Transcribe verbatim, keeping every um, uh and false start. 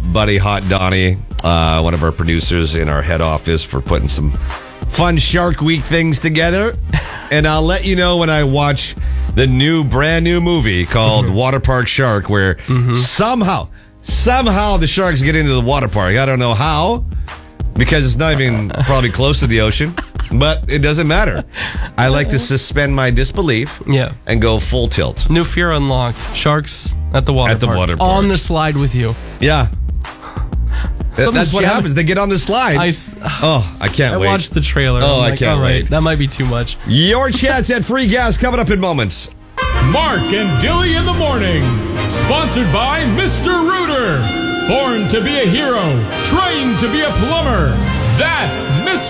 buddy Hot Donnie, uh, one of our producers in our head office, for putting some fun Shark Week things together. And I'll let you know when I watch the new, brand new movie called mm-hmm. Water Park Shark, where mm-hmm. somehow, somehow the sharks get into the water park. I don't know how, because it's not even probably close to the ocean, but it doesn't matter. I like to suspend my disbelief yeah. and go full tilt. New fear unlocked. Sharks at the water at the park. water park. On the slide with you. Yeah. That's what jamming. happens. They get on the slide. I, oh, I can't I wait. I watched the trailer. Oh, I'm I like, can't all right, wait. That might be too much. Your chance at free gas coming up in moments. Mark and Dilly in the morning. Sponsored by Mister Rooter. Born to be a hero. Trained to be a plumber. That's Mister